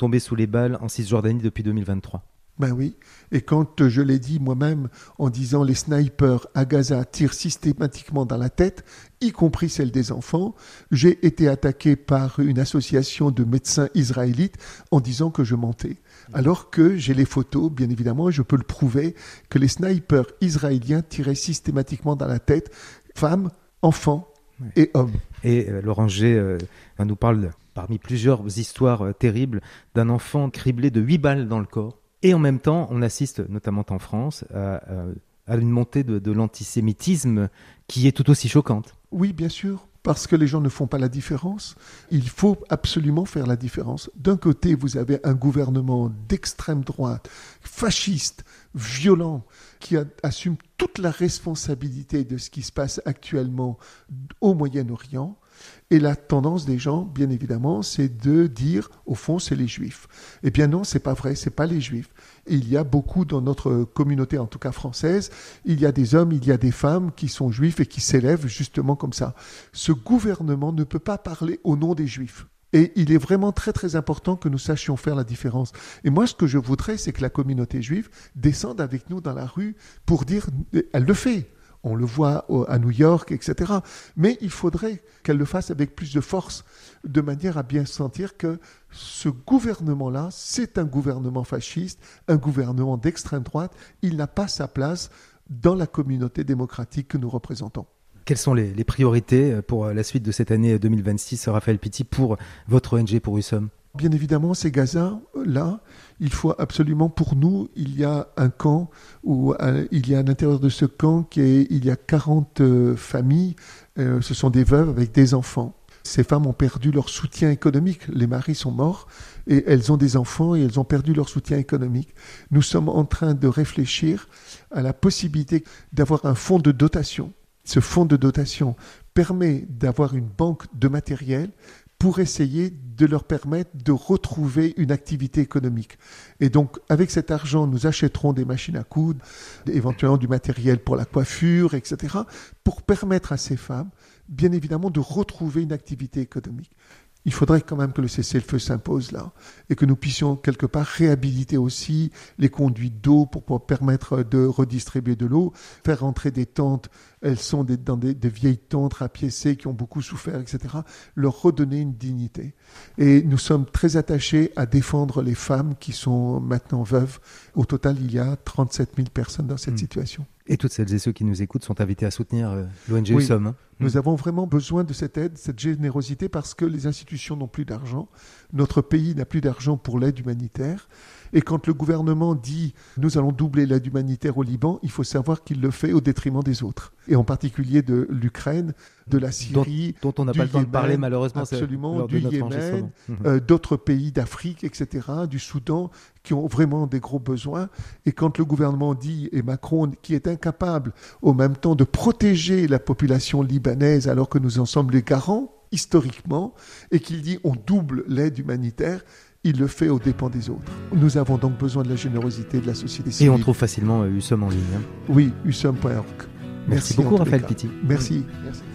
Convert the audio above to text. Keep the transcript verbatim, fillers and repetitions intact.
tombés sous les balles en Cisjordanie depuis deux mille vingt-trois. Ben oui, et quand je l'ai dit moi-même en disant les snipers à Gaza tirent systématiquement dans la tête, y compris celle des enfants, j'ai été attaqué par une association de médecins israélites en disant que je mentais. Alors que j'ai les photos, bien évidemment, et je peux le prouver, que les snipers israéliens tiraient systématiquement dans la tête femmes, enfants et hommes. Et euh, Laurent G euh, nous parle, parmi plusieurs histoires euh, terribles, d'un enfant criblé de huit balles dans le corps. Et en même temps, on assiste, notamment en France, à, à une montée de, de l'antisémitisme qui est tout aussi choquante. Oui, bien sûr, parce que les gens ne font pas la différence. Il faut absolument faire la différence. D'un côté, vous avez un gouvernement d'extrême droite, fasciste, violent, qui a, assume toute la responsabilité de ce qui se passe actuellement au Moyen-Orient. Et la tendance des gens, bien évidemment, c'est de dire, au fond, c'est les Juifs. Eh bien non, c'est pas vrai, c'est pas les Juifs. Il y a beaucoup dans notre communauté, en tout cas française, il y a des hommes, il y a des femmes qui sont juifs et qui s'élèvent justement comme ça. Ce gouvernement ne peut pas parler au nom des Juifs. Et il est vraiment très très important que nous sachions faire la différence. Et moi, ce que je voudrais, c'est que la communauté juive descende avec nous dans la rue pour dire, elle le fait. On le voit à New York, et cetera. Mais il faudrait qu'elle le fasse avec plus de force, de manière à bien sentir que ce gouvernement-là, c'est un gouvernement fasciste, un gouvernement d'extrême droite. Il n'a pas sa place dans la communauté démocratique que nous représentons. Quelles sont les, les priorités pour la suite de cette année deux mille vingt-six, Raphaël Pitti, pour votre O N G, pour Hussom ? Bien évidemment, c'est Gaza. Là, il faut absolument, pour nous, il y a un camp, où euh, il y a à l'intérieur de ce camp, qui est, il y a quarante euh, familles, euh, ce sont des veuves avec des enfants. Ces femmes ont perdu leur soutien économique. Les maris sont morts et elles ont des enfants et elles ont perdu leur soutien économique. Nous sommes en train de réfléchir à la possibilité d'avoir un fonds de dotation. Ce fonds de dotation permet d'avoir une banque de matériel pour essayer de leur permettre de retrouver une activité économique. Et donc, avec cet argent, nous achèterons des machines à coudre, éventuellement du matériel pour la coiffure, et cetera, pour permettre à ces femmes, bien évidemment, de retrouver une activité économique. Il faudrait quand même que le cessez-le-feu s'impose là et que nous puissions quelque part réhabiliter aussi les conduits d'eau pour pouvoir permettre de redistribuer de l'eau, faire rentrer des tentes, elles sont des, dans des, des vieilles tentes rapiécées qui ont beaucoup souffert, et cetera, leur redonner une dignité. Et nous sommes très attachés à défendre les femmes qui sont maintenant veuves. Au total, il y a trente-sept mille personnes dans cette mmh. situation. Et toutes celles et ceux qui nous écoutent sont invités à soutenir euh, l'O N G oui, Hussom. Hein. Nous mmh. avons vraiment besoin de cette aide, cette générosité, parce que les institutions n'ont plus d'argent. Notre pays n'a plus d'argent pour l'aide humanitaire. Et quand le gouvernement dit « nous allons doubler l'aide humanitaire au Liban », il faut savoir qu'il le fait au détriment des autres. Et en particulier de l'Ukraine, de la Syrie, dont, dont on n'a pas le temps Yémen, de parler malheureusement. Absolument, du Yémen, mmh. euh, d'autres pays d'Afrique, et cetera, du Soudan, qui ont vraiment des gros besoins. Et quand le gouvernement dit, et Macron, qui est incapable au même temps de protéger la population libanaise alors que nous en sommes les garants, historiquement, et qu'il dit on double l'aide humanitaire, il le fait aux dépens des autres. Nous avons donc besoin de la générosité de la société civile. Et on trouve facilement Hussom en ligne. Hein. Oui, hussom point org. Merci, Merci beaucoup, Raphaël Pitti. Merci. Merci.